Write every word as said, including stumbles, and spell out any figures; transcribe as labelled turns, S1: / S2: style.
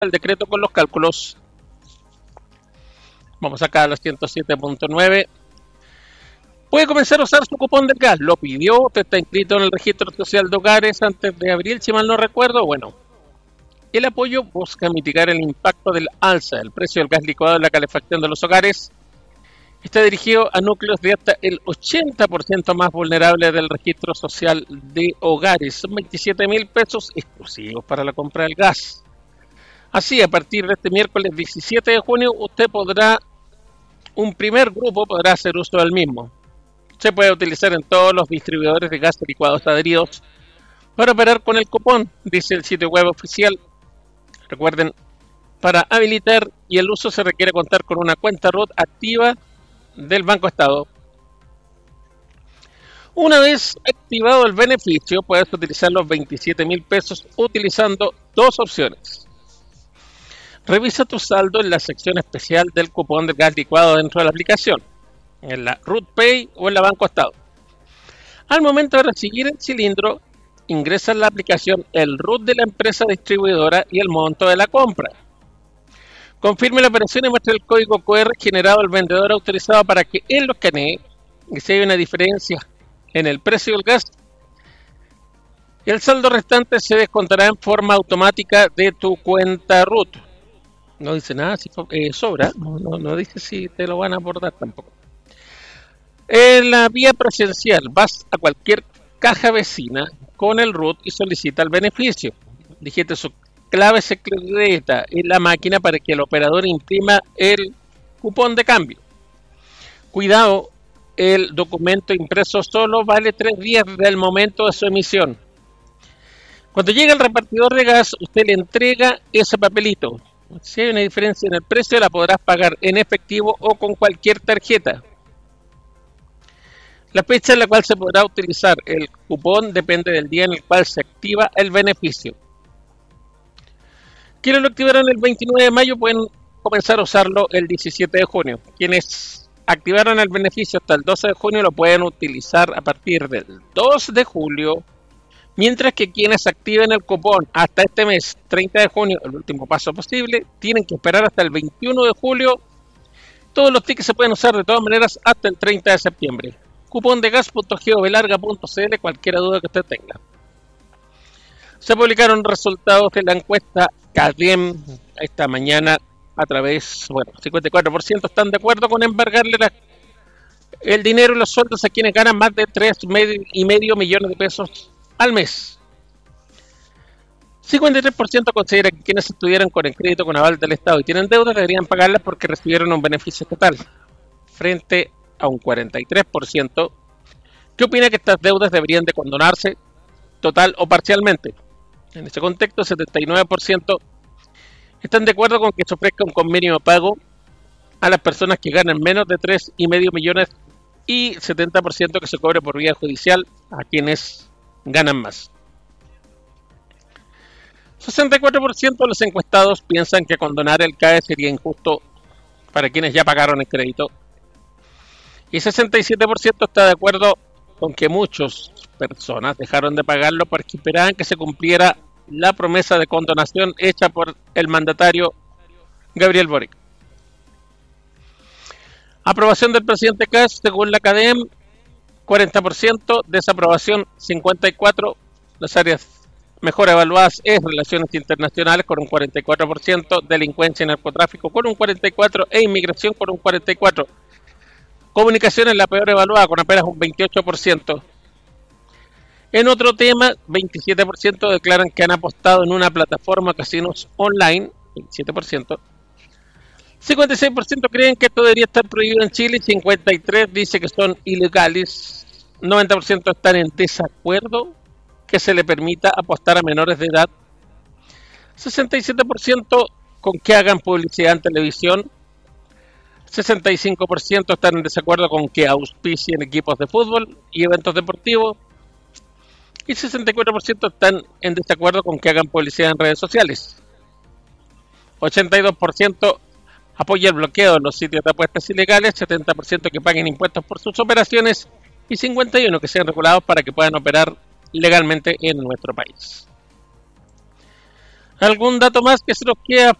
S1: el decreto con los cálculos. Vamos acá a los ciento siete punto nueve. Puede comenzar a usar su cupón del gas. Lo pidió, usted está inscrito en el registro social de hogares antes de abril, si mal no recuerdo. Bueno, el apoyo busca mitigar el impacto del alza del precio del gas licuado en la calefacción de los hogares. Está dirigido a núcleos de hasta el ochenta por ciento más vulnerables del registro social de hogares. Son veintisiete mil pesos exclusivos para la compra del gas. Así, a partir de este miércoles diecisiete de junio, usted podrá, un primer grupo podrá hacer uso del mismo. Se puede utilizar en todos los distribuidores de gas licuados adheridos para operar con el cupón, dice el sitio web oficial. Recuerden, para habilitar y el uso se requiere contar con una cuenta R U T activa del Banco Estado. Una vez activado el beneficio, puedes utilizar los veintisiete mil pesos utilizando dos opciones. Revisa tu saldo en la sección especial del cupón del gas licuado dentro de la aplicación, en la R U T Pay o en la Banco Estado. Al momento de recibir el cilindro, ingresa en la aplicación el R U T de la empresa distribuidora y el monto de la compra. Confirme la operación y muestre el código Q R generado al vendedor autorizado para que él lo escanee y si hay una diferencia en el precio del gas, el saldo restante se descontará en forma automática de tu cuenta R U T. No dice nada si eh, sobra, no, no, no dice si te lo van a abordar tampoco. En la vía presencial, vas a cualquier caja vecina con el R U T y solicita el beneficio. Digite su clave secreta en la máquina para que el operador imprima el cupón de cambio. Cuidado, el documento impreso solo vale tres días desde el momento de su emisión. Cuando llegue el repartidor de gas, usted le entrega ese papelito. Si hay una diferencia en el precio, la podrás pagar en efectivo o con cualquier tarjeta. La fecha en la cual se podrá utilizar el cupón depende del día en el cual se activa el beneficio. Quienes lo activaron el veintinueve de mayo pueden comenzar a usarlo el diecisiete de junio. Quienes activaron el beneficio hasta el doce de junio lo pueden utilizar a partir del dos de julio, mientras que quienes activen el cupón hasta este mes, treinta de junio, el último paso posible, tienen que esperar hasta el veintiuno de julio. Todos los tickets se pueden usar de todas maneras hasta el treinta de septiembre. Cupón de gas punto gov larga punto cl, cualquier duda que usted tenga. Se publicaron resultados de la encuesta CADEM esta mañana a través, bueno, cincuenta y cuatro por ciento están de acuerdo con embargarle la, el dinero y los sueldos a quienes ganan más de tres y medio millones de pesos al mes. cincuenta y tres por ciento considera que quienes estudiaran con el crédito con aval del Estado y tienen deudas deberían pagarlas porque recibieron un beneficio estatal, frente a un cuarenta y tres por ciento que opina que estas deudas deberían de condonarse total o parcialmente. En este contexto, setenta y nueve por ciento están de acuerdo con que se ofrezca un convenio de pago a las personas que ganan menos de tres y medio millones y setenta por ciento que se cobre por vía judicial a quienes ganan más. sesenta y cuatro por ciento de los encuestados piensan que condonar el C A E sería injusto para quienes ya pagaron el crédito. Y sesenta y siete por ciento está de acuerdo con que muchas personas dejaron de pagarlo porque esperaban que se cumpliera la promesa de condonación hecha por el mandatario Gabriel Boric. Aprobación del presidente Kast según la CADEM, cuarenta por ciento, desaprobación cincuenta y cuatro por ciento, las áreas mejor evaluadas es relaciones internacionales con un cuarenta y cuatro por ciento, delincuencia y narcotráfico con un cuarenta y cuatro por ciento e inmigración con un cuarenta y cuatro por ciento. Comunicación es la peor evaluada con apenas un veintiocho por ciento. En otro tema, veintisiete por ciento declaran que han apostado en una plataforma de casinos online, veintisiete por ciento. cincuenta y seis por ciento creen que esto debería estar prohibido en Chile, cincuenta y tres por ciento dice que son ilegales, noventa por ciento están en desacuerdo que se le permita apostar a menores de edad, sesenta y siete por ciento con que hagan publicidad en televisión, sesenta y cinco por ciento están en desacuerdo con que auspicien equipos de fútbol y eventos deportivos, y sesenta y cuatro por ciento están en desacuerdo con que hagan publicidad en redes sociales. ochenta y dos por ciento apoya el bloqueo de los sitios de apuestas ilegales, setenta por ciento que paguen impuestos por sus operaciones y cincuenta y uno por ciento que sean regulados para que puedan operar legalmente en nuestro país. ¿Algún dato más que se nos quede